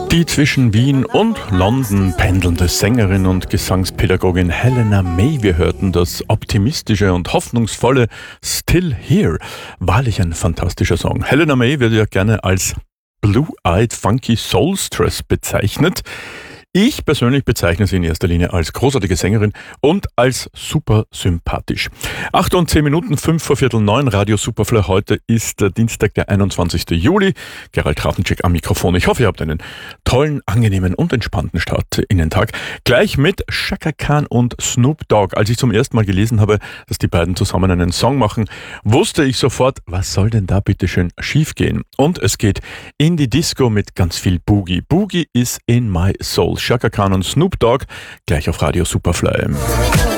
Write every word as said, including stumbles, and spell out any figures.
Die zwischen Wien und London pendelnde Sängerin und Gesangspädagogin Helena May. Wir hörten das optimistische und hoffnungsvolle Still Here. Wahrlich ein fantastischer Song. Helena May wird ja gerne als Blue-Eyed Funky Soulstress bezeichnet. Ich persönlich bezeichne sie in erster Linie als großartige Sängerin und als super sympathisch. Acht und zehn Minuten, fünf vor Viertel neun, Radio Superfly. Heute ist der Dienstag, der einundzwanzigsten Juli. Gerald Trafenczyk am Mikrofon. Ich hoffe, ihr habt einen tollen, angenehmen und entspannten Start in den Tag. Gleich mit Chaka Khan und Snoop Dogg. Als ich zum ersten Mal gelesen habe, dass die beiden zusammen einen Song machen, wusste ich sofort, was soll denn da bitte schön schiefgehen? Und es geht in die Disco mit ganz viel Boogie. Boogie is in my soul. Chaka Khan und Snoop Dogg gleich auf Radio Superfly.